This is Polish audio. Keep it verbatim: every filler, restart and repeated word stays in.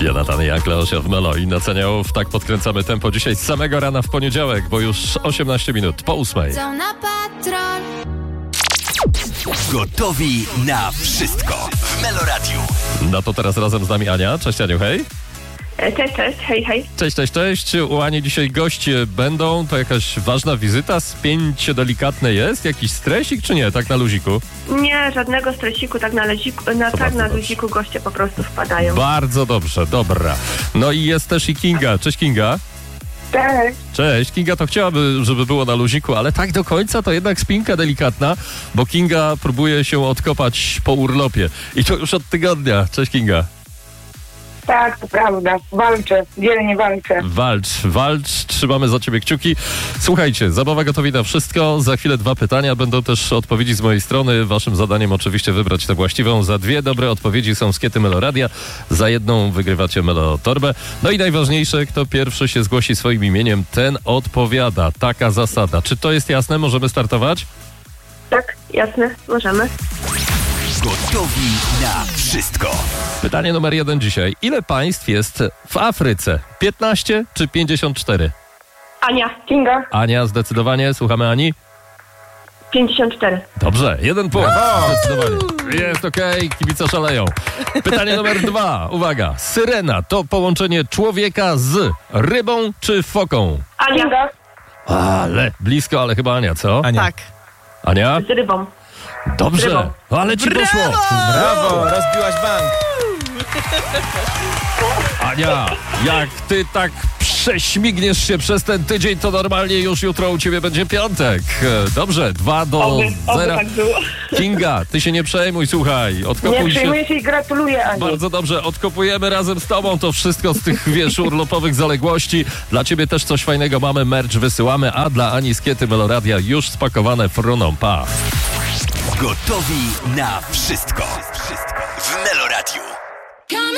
Jonathan Jankleosia w Melo i Naceniałów. Tak podkręcamy tempo dzisiaj z samego rana w poniedziałek, bo już osiemnaście minut po ósmej. Gotowi na wszystko w Melo Radio. No to teraz razem z nami Ania. Cześć Aniu, hej. Cześć, cześć, hej, hej. Cześć, cześć, cześć. U Ani dzisiaj goście będą. To jakaś ważna wizyta? Spięcie delikatne jest? Jakiś stresik czy nie? Tak na luziku? Nie, żadnego stresiku, tak na, leziku, na, tak na luziku goście po prostu wpadają. Bardzo dobrze, dobra. No i jest też i Kinga. Cześć Kinga. Cześć. Cześć, Kinga to chciałaby, żeby było na luziku, ale tak do końca to jednak spinka delikatna, bo Kinga próbuje się odkopać po urlopie. I to już od tygodnia. Cześć Kinga. Tak, to prawda. Walczę, dzielnie walczę. Walcz, walcz, trzymamy za ciebie kciuki. Słuchajcie, zabawa gotowi na wszystko. Za chwilę dwa pytania, będą też odpowiedzi z mojej strony. Waszym zadaniem oczywiście wybrać tę właściwą. Za dwie dobre odpowiedzi są skiety Melo Radia. Za jedną wygrywacie Melo Torbę. No i najważniejsze, kto pierwszy się zgłosi swoim imieniem, ten odpowiada. Taka zasada. Czy to jest jasne? Możemy startować? Tak, jasne, możemy. Gotowi na wszystko. Pytanie numer jeden dzisiaj. Ile państw jest w Afryce? piętnaście czy pięćdziesiąt cztery? Ania, Kinga, Ania, zdecydowanie. Słuchamy Ani. pięćdziesiąt cztery. Dobrze, jeden punkt. Zdecydowanie. Jest okej, okay, kibice szaleją. Pytanie numer dwa. Uwaga. Syrena to połączenie człowieka z rybą czy foką? Ania, Kinga, Ale blisko, ale chyba Ania, co? Ania. Tak. Ania? z rybą. Dobrze. Rybą. Ale ci poszło. Brawo, rozbiłaś bank. Ania, jak ty tak prześmigniesz się przez ten tydzień, to normalnie już jutro u ciebie będzie piątek. Dobrze, dwa do Oby, oby zera. tak było. Kinga, ty się nie przejmuj, słuchaj. nie Odkopuj się. przejmuję się i gratuluję, Ani. Bardzo dobrze, odkopujemy razem z tobą to wszystko z tych, wiesz, urlopowych zaległości. Dla ciebie też coś fajnego mamy, merch wysyłamy, a dla Ani skiety Melo Radia już spakowane fruną. Pa! Gotowi na wszystko w Melo Radio.